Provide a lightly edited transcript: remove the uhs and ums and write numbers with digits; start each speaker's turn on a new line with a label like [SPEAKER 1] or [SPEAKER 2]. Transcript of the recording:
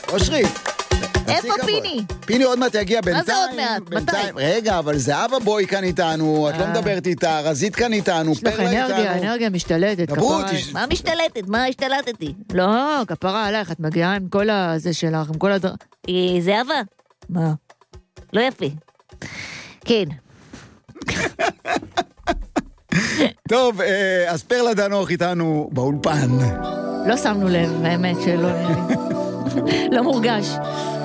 [SPEAKER 1] אושרי.
[SPEAKER 2] איפה פיני?
[SPEAKER 1] פיני עוד מעט יגיע בינתיים.
[SPEAKER 2] מה זה עוד מעט? מתי?
[SPEAKER 1] רגע, אבל זהבה בוי כאן איתנו, את לא מדברת איתה, רזית כאן איתנו,
[SPEAKER 2] יש לך
[SPEAKER 1] פרלה איתנו.
[SPEAKER 2] אנרגיה משתלטת.
[SPEAKER 1] דברו,
[SPEAKER 2] מה משתלטת? מה השתלטתי? לא, כפרה עלייך, את מגיעה עם כל הזה שלך, עם כל זהבה? מה? לא יפה. כן.
[SPEAKER 1] טוב, אז פרלה דנוך איתנו באולפן.
[SPEAKER 2] לא שמנו לב, האמת שלא לא מורגש.